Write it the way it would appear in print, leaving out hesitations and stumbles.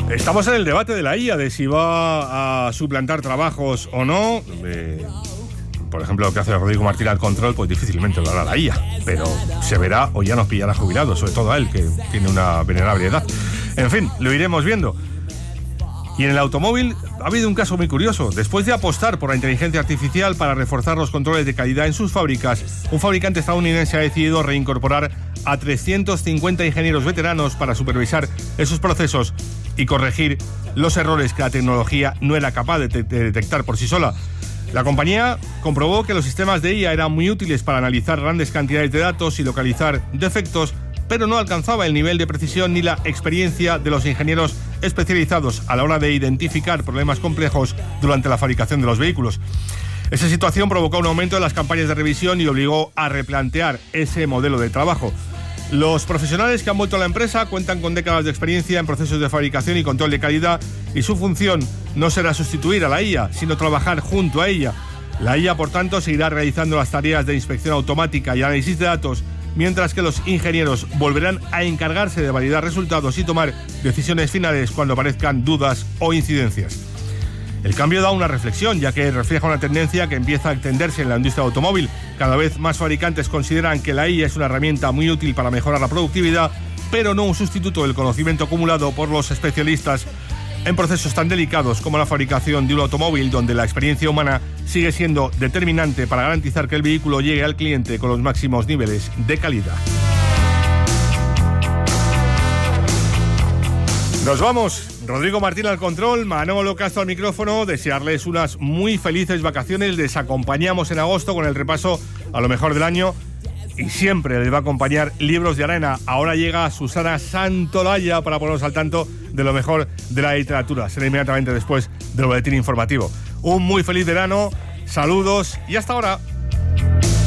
Estamos en el debate de la IA, de si va a suplantar trabajos o no. Por ejemplo, lo que hace Rodrigo Martín al control, pues difícilmente lo hará la IA, pero se verá o ya nos pillará jubilados, sobre todo a él, que tiene una venerable edad. En fin, lo iremos viendo. Y en el automóvil ha habido un caso muy curioso. Después de apostar por la inteligencia artificial para reforzar los controles de calidad en sus fábricas, un fabricante estadounidense ha decidido reincorporar a 350 ingenieros veteranos para supervisar esos procesos y corregir los errores que la tecnología no era capaz de detectar por sí sola. La compañía comprobó que los sistemas de IA eran muy útiles para analizar grandes cantidades de datos y localizar defectos, pero no alcanzaba el nivel de precisión ni la experiencia de los ingenieros especializados a la hora de identificar problemas complejos durante la fabricación de los vehículos. Esa situación provocó un aumento de las campañas de revisión y obligó a replantear ese modelo de trabajo. Los profesionales que han vuelto a la empresa cuentan con décadas de experiencia en procesos de fabricación y control de calidad, y su función no será sustituir a la IA, sino trabajar junto a ella. La IA, por tanto, seguirá realizando las tareas de inspección automática y análisis de datos, mientras que los ingenieros volverán a encargarse de validar resultados y tomar decisiones finales cuando aparezcan dudas o incidencias. El cambio da una reflexión, ya que refleja una tendencia que empieza a extenderse en la industria automóvil. Cada vez más fabricantes consideran que la IA es una herramienta muy útil para mejorar la productividad, pero no un sustituto del conocimiento acumulado por los especialistas en procesos tan delicados como la fabricación de un automóvil, donde la experiencia humana sigue siendo determinante para garantizar que el vehículo llegue al cliente con los máximos niveles de calidad. Nos vamos. Rodrigo Martín al control, Manolo Castro al micrófono. Desearles unas muy felices vacaciones. Les acompañamos en agosto con el repaso a lo mejor del año, y siempre les va a acompañar Libros de Arena. Ahora llega Susana Santolaya para ponernos al tanto de lo mejor de la literatura. Será inmediatamente después del boletín informativo. Un muy feliz verano, saludos y hasta ahora.